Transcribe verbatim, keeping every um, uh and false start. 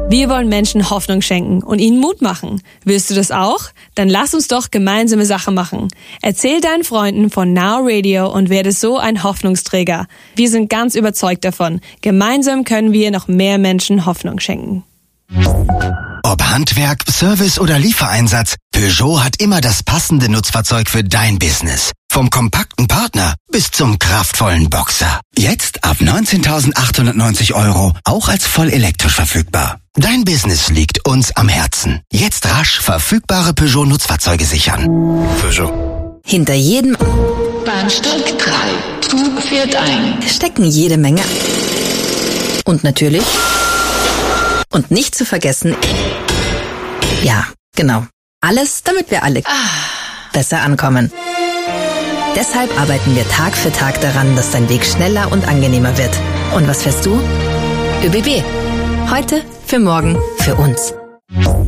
Wir wollen Menschen Hoffnung schenken und ihnen Mut machen. Willst du das auch? Dann lass uns doch gemeinsame Sache machen. Erzähl deinen Freunden von Now Radio und werde so ein Hoffnungsträger. Wir sind ganz überzeugt davon. Gemeinsam können wir noch mehr Menschen Hoffnung schenken. Ob Handwerk, Service oder Liefereinsatz, Peugeot hat immer das passende Nutzfahrzeug für dein Business. Vom kompakten Partner bis zum kraftvollen Boxer. Jetzt ab neunzehntausendachthundertneunzig Euro, auch als voll elektrisch verfügbar. Dein Business liegt uns am Herzen. Jetzt rasch verfügbare Peugeot-Nutzfahrzeuge sichern. Peugeot. Hinter jedem Bahnsteig drei. Zug fährt ein. stecken jede Menge. Und natürlich... Und nicht zu vergessen, ja, genau, alles, damit wir alle besser ankommen. Deshalb arbeiten wir Tag für Tag daran, dass dein Weg schneller und angenehmer wird. Und was fährst du? ÖBB. Heute, für morgen, für uns.